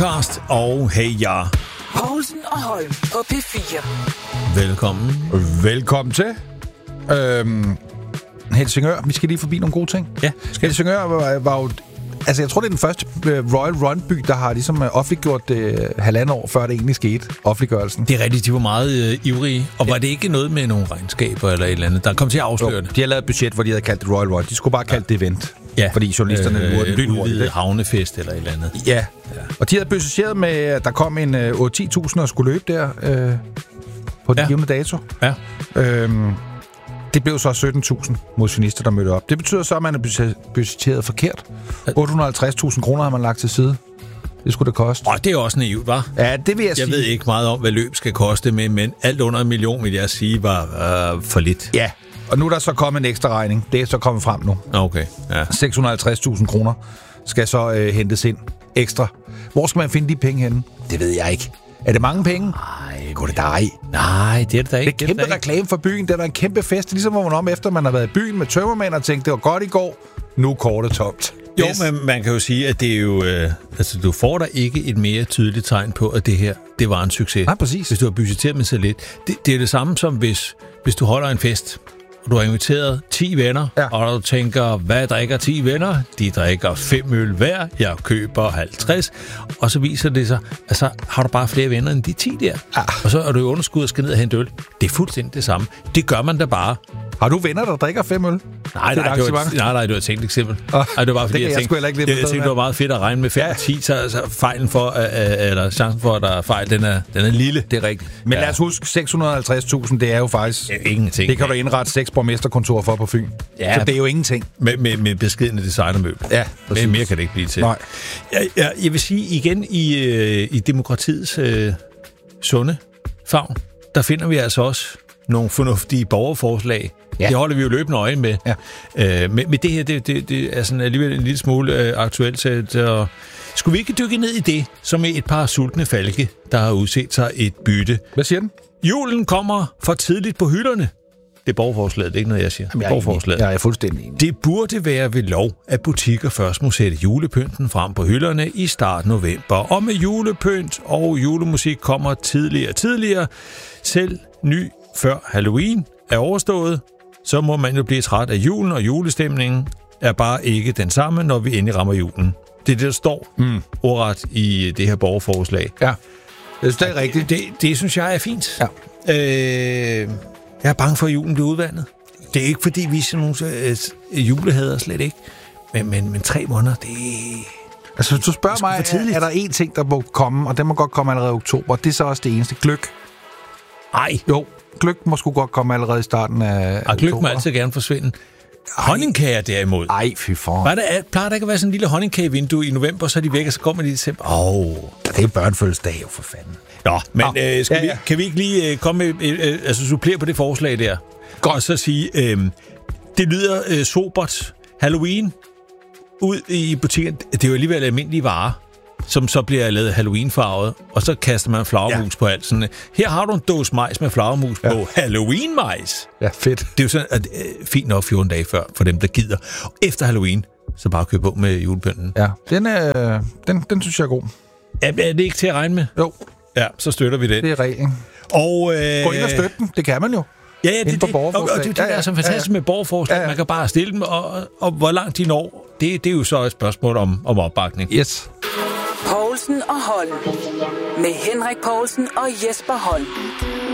Podcast og hey ja. Poulsen og Holm på P4. Velkommen til Helsingør. Vi skal lige forbi nogle gode ting. Ja. Helsingør var jo... Altså, jeg tror, det er den første Royal Run-by, der har ligesom offentliggjort det halvandet år, før det egentlig skete, offentliggørelsen. Det er rigtigt, de var meget ivrige. Og var det ikke noget med nogle regnskaber eller et eller andet, der kom til at afsløre det? De har lavet et budget, hvor de havde kaldt det Royal Run. De skulle bare kalde det event. Ja. Fordi journalisterne udvidede havnefest eller et eller andet. Ja. Og de havde budgetteret med, at der kom en 8-10.000 og skulle løbe der på den givende dato. Ja. Det blev så 17.000 motionister, der mødte op. Det betyder så, at man er budgetteret forkert. 850.000 kroner har man lagt til side. Det skulle det koste. Det er også naivt, hva'? Ja, det vil jeg sige. Jeg ved ikke meget om, hvad løb skal koste, men alt under 1 million, vil jeg sige, var for lidt. Ja, og nu er der så kommet en ekstra regning. Det er så kommet frem nu. Okay, ja. 650.000 kroner skal så hentes ind ekstra. Hvor skal man finde de penge henne? Det ved jeg ikke. Er det mange penge? Nej, det er det da ikke. Det er kæmpe reklame for byen. Det er en kæmpe fest. Ligesom hvor man om efter man har været i byen med tømmermænd og tænkt, det var godt i går. Nu er kortet tomt. Jo, men man kan jo sige, at det er jo... du får der ikke et mere tydeligt tegn på, at det her, det var en succes. Nej, præcis. Hvis du har budgetteret med så lidt. Det er det samme som hvis du holder en fest, og du har inviteret 10 venner, og du tænker, hvad drikker 10 venner? De drikker 5 øl hver, jeg køber 50, og så viser det sig, at så har du bare flere venner end de 10 der. Og så er du i underskud og skal ned og hente øl. Det er fuldstændig det samme. Det gør man da bare. Har du venner, der drikker 5 øl? Nej, det var et tænkt eksempel. Det var fordi, jeg tænkte, det var meget fedt at regne med 5 og 10, så fejlen for, eller chancen for, at der er fejl, den er lille. Det er rigtigt. Men lad os huske, 650.000, det er jo faktisk... ingenting. Det kan du indrette 6 borgmesterkontorer for på Fyn. Ja. Så det er jo ingenting. Med beskedne designermøbler. Ja, men mere kan det ikke blive til. Nej. Jeg vil sige igen, i demokratiets sunde favn, der finder vi altså også nogle fornuftige borgerforslag. Ja. Det holder vi jo løbende øje med. Ja. Men det her, det er sådan alligevel en lille smule aktuelt. Så skulle vi ikke dykke ned i det, som er et par sultne falke, der har udset sig et bytte? Hvad siger den? Julen kommer for tidligt på hylderne. Det er borgerforslaget, det er ikke noget, jeg siger. Jeg er fuldstændig enig. Det burde være ved lov, at butikker først må sætte julepynten frem på hylderne i start november. Og med julepynt og julemusik kommer tidligere. Selv ny før Halloween er overstået, så må man jo blive træt af julen, og julestemningen er bare ikke den samme, når vi endelig rammer julen. Det er det, der står ordret i det her borgerforslag. Ja, det er rigtigt. Det synes jeg er fint. Ja. Jeg er bange for, at julen bliver udvandet. Det er ikke, fordi vi er sådan nogle julehader, slet ikke. Men 3 måneder, det... Altså, hvis du spørger mig, er der én ting, der må komme, og den må godt komme allerede i oktober. Det er så også det eneste. Gløgg. Ej. Jo, gløgg må sgu godt komme allerede i starten af oktober. Gløgg må altid gerne forsvinde. Honningkager derimod. Ej, fy for. Plejer der ikke at være sådan en lille honningkagevindue i november, så er de væk, og så kommer de i december? Det er børnefødselsdag jo, for fanden. Nå, men kan vi ikke lige komme med, supplere på det forslag der? Godt. Og så sige, det lyder sobert. Halloween ud i butikken, det er jo alligevel almindelige varer, som så bliver lavet Halloween-farvet, og så kaster man flagermus på alt. Sådan, her har du en dåse majs med flagermus på. Halloween-majs! Ja, fedt. Det er jo sådan, at fint nok 14 dage før, for dem, der gider. Efter Halloween, så bare købe på med julepynten. Ja, den synes jeg er god. Er det ikke til at regne med? Jo. Ja, så støtter vi den. Det er reglen. Og, gå ind og støtte den, det kan man jo. Ja, det er så fantastisk med borgerforslag. Ja. Man kan bare stille dem, og hvor langt de når, det er jo så et spørgsmål om opbakning. Yes. Poulsen og Holm. Med Henrik Poulsen og Jesper Holm.